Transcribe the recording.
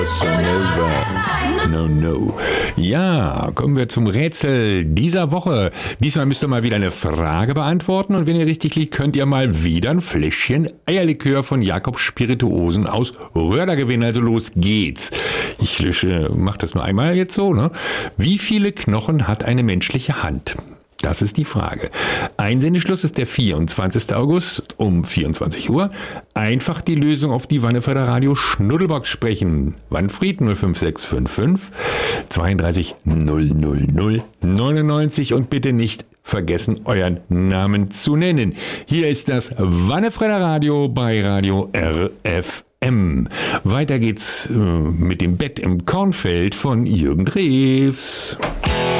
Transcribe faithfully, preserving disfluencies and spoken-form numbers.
No, no. Ja, kommen wir zum Rätsel dieser Woche. Diesmal müsst ihr mal wieder eine Frage beantworten und wenn ihr richtig liegt, könnt ihr mal wieder ein Fläschchen Eierlikör von Jakob Spirituosen aus Röhrda gewinnen. Also los geht's. Ich lösche, mach das nur einmal jetzt so, ne? Wie viele Knochen hat eine menschliche Hand? Das ist die Frage. Einsendeschluss ist der vierundzwanzigster August um vierundzwanzig Uhr. Einfach die Lösung auf die Wannefreier Radio Schnuddelbox sprechen. Wannfried null fünf sechs fünf fünf zweiunddreißig null null null neunundneunzig und bitte nicht vergessen, euren Namen zu nennen. Hier ist das Wannefreier Radio bei Radio R F M. Weiter geht's äh, mit dem Bett im Kornfeld von Jürgen Drews.